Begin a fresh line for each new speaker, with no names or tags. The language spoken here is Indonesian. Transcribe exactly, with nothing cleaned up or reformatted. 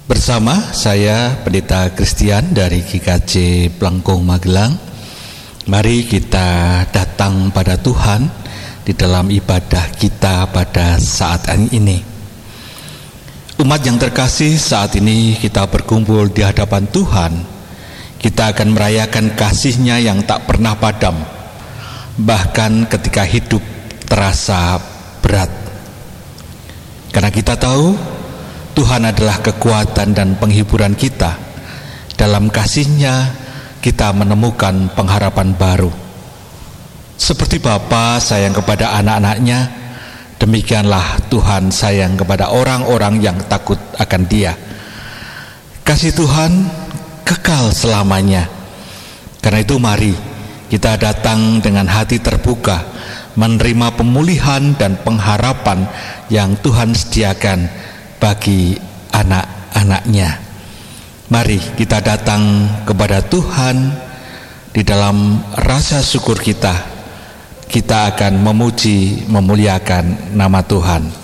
Bersama saya Pendeta Christian dari G K J Plengkung Magelang, mari kita datang pada Tuhan di dalam ibadah kita pada saat ini. Umat yang terkasih, saat ini kita berkumpul di hadapan Tuhan. Kita akan merayakan kasih-Nya yang tak pernah padam, bahkan ketika hidup terasa berat. Karena kita tahu Tuhan adalah kekuatan dan penghiburan kita. Dalam kasih-Nya kita menemukan pengharapan baru. Seperti Bapa sayang kepada anak-anaknya, demikianlah Tuhan sayang kepada orang-orang yang takut akan Dia. Kasih Tuhan kekal selamanya. Karena itu mari kita datang dengan hati terbuka, menerima pemulihan dan pengharapan yang Tuhan sediakan bagi anak-anaknya. Mari kita datang kepada Tuhan di dalam rasa syukur kita. Kita akan memuji, memuliakan nama Tuhan.